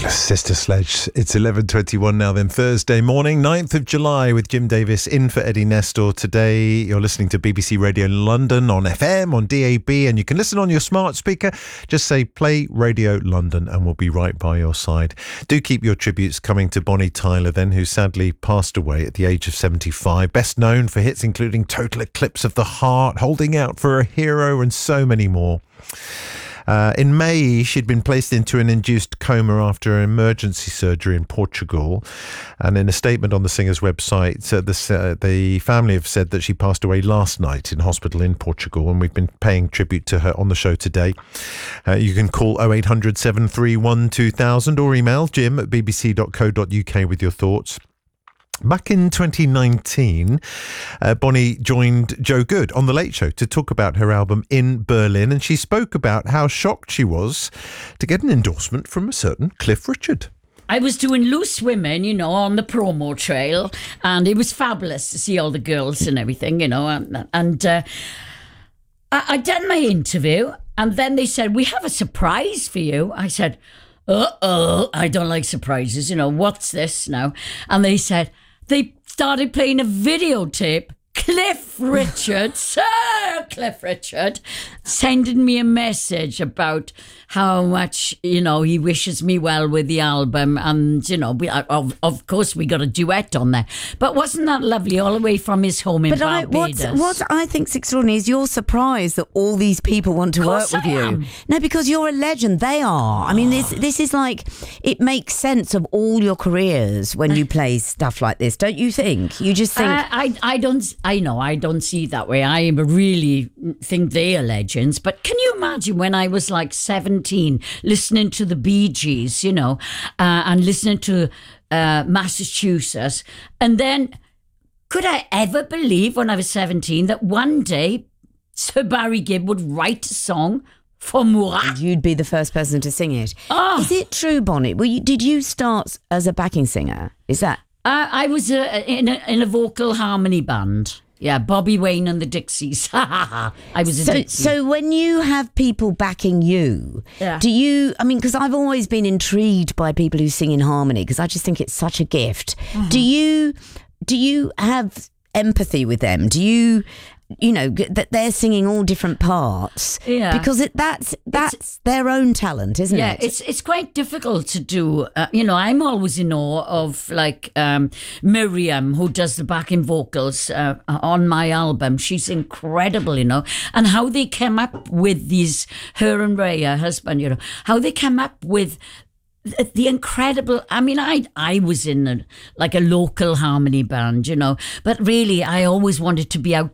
Fabulous. Sister Sledge. It's 11:21 now then, Thursday morning, 9th of July, with Jim Davis in for Eddie Nestor. Today, you're listening to BBC Radio London on FM, on DAB, and you can listen on your smart speaker. Just say, play Radio London, and we'll be right by your side. Do keep your tributes coming to Bonnie Tyler then, who sadly passed away at the age of 75. Best known for hits including Total Eclipse of the Heart, Holding Out for a Hero, and so many more. In May, she'd been placed into an induced coma after an emergency surgery in Portugal. And in a statement on the singer's website, the family have said that she passed away last night in hospital in Portugal, and we've been paying tribute to her on the show today. You can call 0800 731 2000 or email jim@bbc.co.uk with your thoughts. Back in 2019, Bonnie joined Joe Good on The Late Show to talk about her album In Berlin, and she spoke about how shocked she was to get an endorsement from a certain Cliff Richard. I was doing Loose Women, on the promo trail, and it was fabulous to see all the girls and everything, and I done my interview, and then they said, we have a surprise for you. I said, I don't like surprises, what's this now? And they said, they started playing a videotape. Cliff Richard, Sir Cliff Richard, sending me a message about how much, he wishes me well with the album. And, of course, we got a duet on there. But wasn't that lovely, all the way from his home in Barbados? What I think's extraordinary is you're surprised that all these people want to work with you. No, because you're a legend. They are. I mean, this is like, it makes sense of all your careers when you play stuff like this, don't you think? You just think... I don't see it that way. I really think they are legends. But can you imagine when I was like 17, listening to the Bee Gees, and listening to Massachusetts, and then could I ever believe when I was 17 that one day Sir Barry Gibb would write a song for moi? You'd be the first person to sing it. Is it true, Bonnie? Did you start as a backing singer? Is that... I was in a vocal harmony band. Yeah, Bobby Wayne and the Dixies. I was a Dixie. So when you have people backing you, do you... I mean, because I've always been intrigued by people who sing in harmony, because I just think it's such a gift. Do you have empathy with them? Do you... that they're singing all different parts, because that's their own talent, isn't it? Yeah, it's quite difficult to do. I'm always in awe of Miriam, who does the backing vocals on my album. She's incredible, and how they came up with these, her and Ray, her husband, how they came up with the incredible... I mean, I was in a local harmony band, but really I always wanted to be out